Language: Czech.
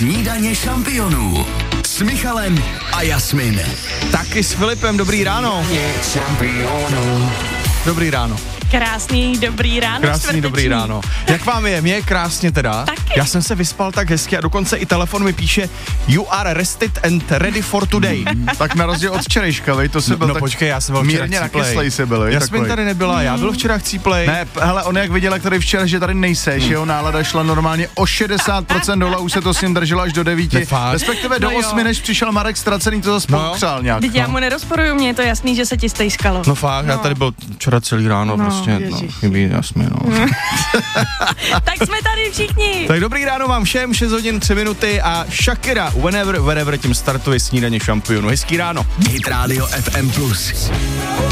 Snídaně šampionů s Michalem a Jasmin. Taky s Filipem, dobrý ráno. Dobrý ráno. Krásný dobrý ráno. Krásný dobrý ráno. Jak vám je? Mně je krásně teda. Taky. Já jsem se vyspal tak hezky a dokonce i telefon mi píše You are rested and ready for today. Tak na rozdíl od včerejška, vej, to se byl No tak počkej, já jsem byl včera mírně chcíplej. nakyslej se byl, Jasmin tady nebyla, já byl včera chcíplej. Ne, hele, on jak viděl, jak tady včera, že tady nejseš, jeho nálada šla normálně o 60% dolů, už se to s ním drželo až do 9, respektive do 8, než přišel Marek Ztracený, to zase pokřál nějak. Teď já mu nerozporuju, mně je to jasný, že se ti stejskalo. No fakt, já tady byl včera celý ráno, prostě, chybí Jasmin, Tak jsme tady všichni. Tak dobrý ráno vám všem, 6 hodin 3 minuty a Shakira, whenever, tím startuje Snídaně šampionů. Hezký ráno. Hit Radio FM+.